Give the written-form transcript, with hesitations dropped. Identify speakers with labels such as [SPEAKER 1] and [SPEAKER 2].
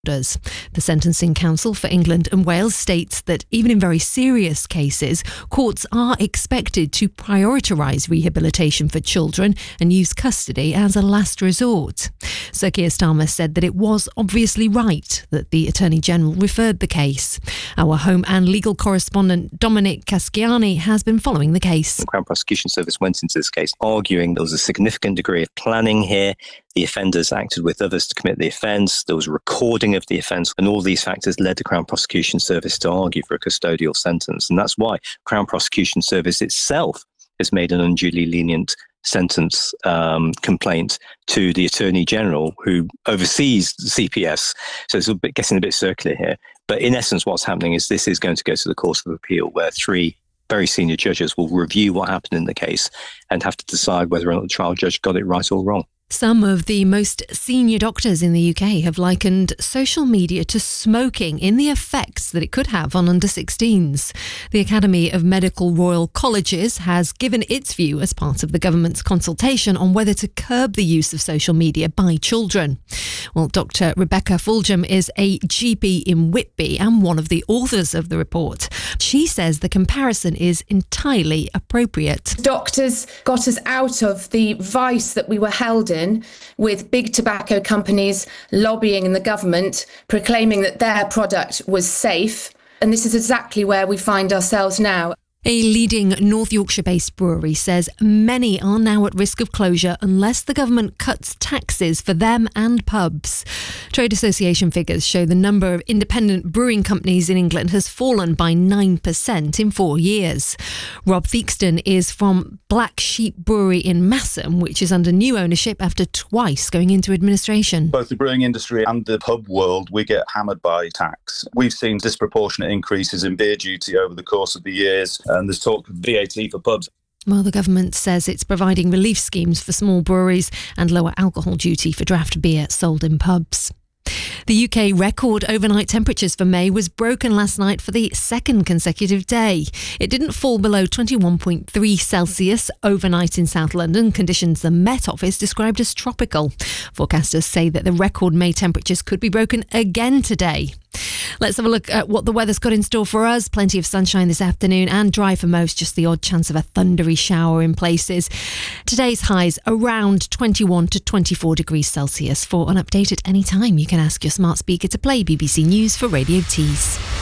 [SPEAKER 1] The Sentencing Council for England and Wales states that even in very serious cases, courts are expected to prioritise rehabilitation for children and use custody as a last resort. Sir Keir Starmer said that it was obviously right that the Attorney General referred the case. Our Home and Legal correspondent Dominic Casciani has been following the case.
[SPEAKER 2] The Crown Prosecution Service went into this case arguing there was a significant degree of planning here. The offenders acted with others to commit the offence. There was a recording of the offence, and all these factors led the Crown Prosecution Service to argue for a custodial sentence. And that's why Crown Prosecution Service itself has made an unduly lenient sentence complaint to the Attorney General, who oversees the CPS. So it's getting a bit circular here. But in essence, what's happening is this is going to go to the Court of Appeal, where 3 very senior judges will review what happened in the case and have to decide whether or not the trial judge got it right or wrong.
[SPEAKER 1] Some of the most senior doctors in the UK have likened social media to smoking in the effects that it could have on under-16s. The Academy of Medical Royal Colleges has given its view as part of the government's consultation on whether to curb the use of social media by children. Well, Dr. Rebecca Fulgham is a GP in Whitby and one of the authors of the report. She says the comparison is entirely appropriate.
[SPEAKER 3] Doctors got us out of the vice that we were held in, with big tobacco companies lobbying in the government, proclaiming that their product was safe. And this is exactly where we find ourselves now.
[SPEAKER 1] A leading North Yorkshire-based brewery says many are now at risk of closure unless the government cuts taxes for them and pubs. Trade association figures show the number of independent brewing companies in England has fallen by 9% in 4 years. Rob Theakston is from Black Sheep Brewery in Massam, which is under new ownership after twice going into administration.
[SPEAKER 4] Both the brewing industry and the pub world, we get hammered by tax. We've seen disproportionate increases in beer duty over the course of the years. And there's talk of VAT for pubs.
[SPEAKER 1] Well, the government says it's providing relief schemes for small breweries and lower alcohol duty for draft beer sold in pubs. The UK record overnight temperatures for May was broken last night for the second consecutive day. It didn't fall below 21.3 Celsius overnight in South London, conditions the Met Office described as tropical. Forecasters say that the record May temperatures could be broken again today. Let's have a look at what the weather's got in store for us. Plenty of sunshine this afternoon and dry for most, just the odd chance of a thundery shower in places. Today's highs around 21 to 24 degrees Celsius. For an update at any time, you can ask your smart speaker to play BBC News for Radio Tees.